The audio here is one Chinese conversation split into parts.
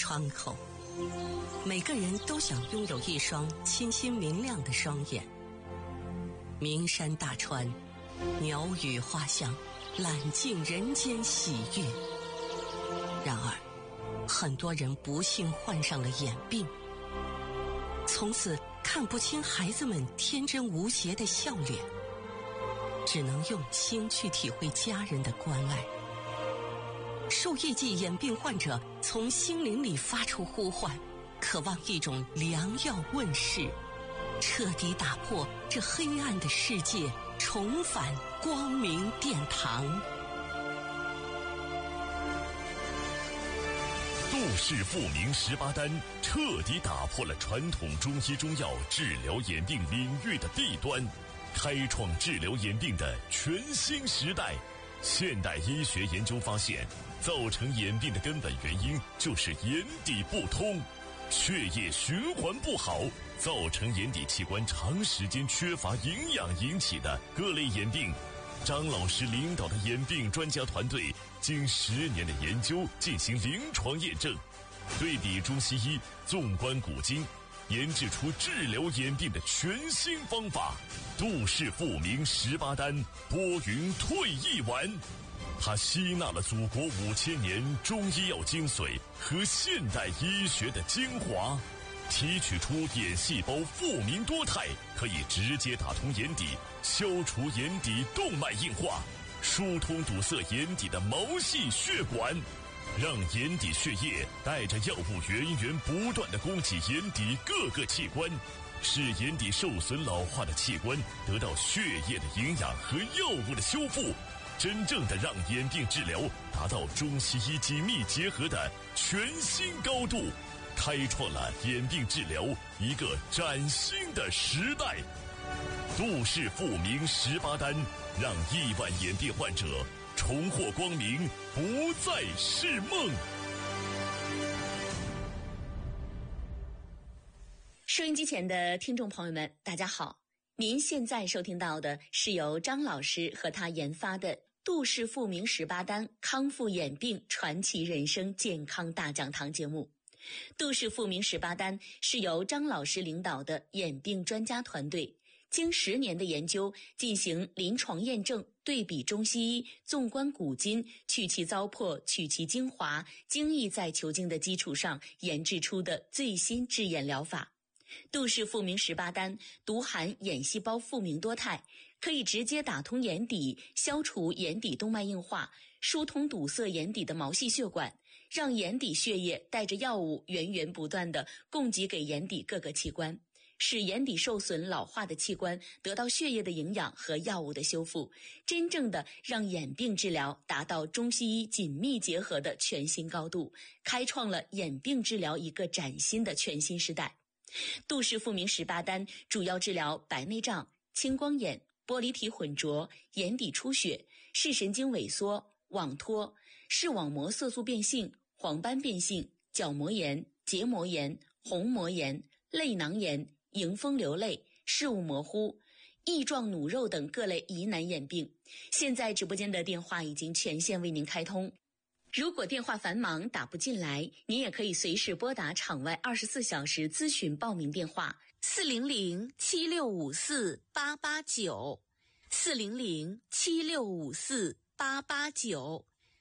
窗口。每个人都想拥有一双清新明亮的双眼。名山大川，鸟语花香，揽尽人间喜悦。然而，很多人不幸患上了眼病，从此看不清孩子们天真无邪的笑脸，只能用心去体会家人的关爱。受益剂眼病患者从心灵里发出呼唤，渴望一种良药问世，彻底打破这黑暗的世界，重返光明殿堂。 杜氏复明18丹彻底打破了传统中西中药治疗眼病领域的弊端，开创治疗眼病的全新时代。现代医学研究发现，造成眼病的根本原因就是眼底不通，血液循环不好，造成眼底器官长时间缺乏营养引起的各类眼病。张老师领导的眼病专家团队经10年的研究进行临床验证，对比中西医，纵观古今，研制出治疗眼病的全新方法——杜氏复明18丹拨云退翳丸。它吸纳了祖国5000年中医药精髓和现代医学的精华，提取出眼细胞复明多肽，可以直接打通眼底，消除眼底动脉硬化，疏通堵塞眼底的毛细血管，让眼底血液带着药物源源不断地供给眼底各个器官，使眼底受损老化的器官得到血液的营养和药物的修复，真正的让眼病治疗达到中西医紧密结合的全新高度，开创了眼病治疗一个崭新的时代。杜氏复明18丹，让亿万眼病患者重获光明，不再是梦。 收音机前的听众朋友们，大家好，您现在收听到的是由张老师和他研发的杜氏复明18丹康复眼病传奇人生健康大讲堂节目。杜氏复明18丹是由张老师领导的眼病专家团队经10年的研究进行临床验证，对比中西医，纵观古今，去其糟粕，取其精华，精益在求精的基础上研制出的最新治眼疗法。杜氏复明18丹独含眼细胞复明多肽，可以直接打通眼底，消除眼底动脉硬化，疏通堵塞眼底的毛细血管，让眼底血液带着药物源源不断地供给给眼底各个器官，使眼底受损老化的器官得到血液的营养和药物的修复，真正的让眼病治疗达到中西医紧密结合的全新高度，开创了眼病治疗一个崭新的全新时代。杜氏复明18丹主要治疗白内障、青光眼、玻璃体混浊、眼底出血、视神经萎缩、网脱、视网膜色素变性、黄斑变性、角膜炎、结膜炎、虹膜炎、泪囊炎、迎风流泪、视物模糊、翼状弩肉等各类疑难眼病。现在直播间的电话已经全线为您开通，如果电话繁忙打不进来，您也可以随时拨打场外24小时咨询报名电话400-7654-889 400-7654-889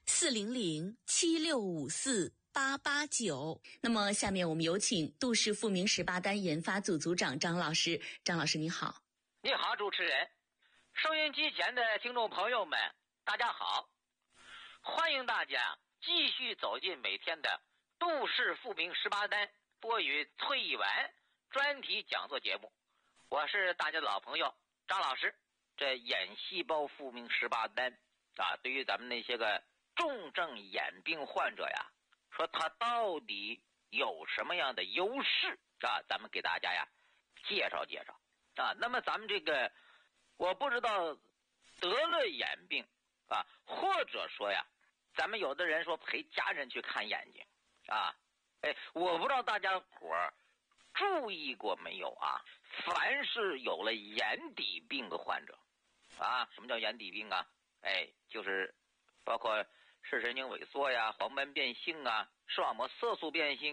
400-7654-889。那么下面我们有请杜氏复明18丹研发组组长张老师。张老师你好。 你好，主持人。收音机前的听众朋友们，大家好，欢迎大家继续走进每天的杜氏复明18丹拨云退翳丸专题讲座节目。我是大家的老朋友张老师。这眼细胞复明18丹啊，对于咱们那些个重症眼病患者呀，说它到底有什么样的优势啊？咱们给大家呀介绍介绍啊。那么咱们这个，我不知道得了眼病啊，或者说呀，咱们有的人说陪家人去看眼睛啊，我不知道大家伙儿注意过没有啊？凡是有了眼底病的患者啊，什么叫眼底病啊？就是包括视神经萎缩呀、黄斑变性啊、视网膜色素变性